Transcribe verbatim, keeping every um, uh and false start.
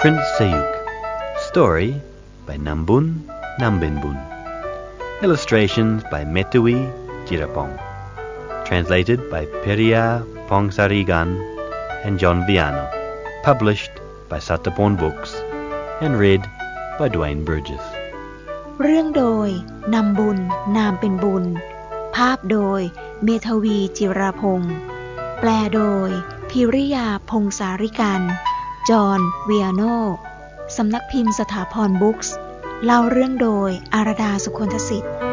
Prince Sayuk. Story by Nambun Nambinbun. Illustrations by Metui Jirapong. Translated by Periya Pongsarigan and John Viano. Published by Satapon Books and read by Dwayne Burgess. เรื่องโดยนำบุญนามเป็นบุญภาพโดยเมทวีจิราพงศ์แปลโดยพิริยาพงศาริกันจอห์นเวียโนสำนักพิมพ์สถาพรบุ๊กส์เล่าเรื่องโดยอารดาสุคนทสิทธิ์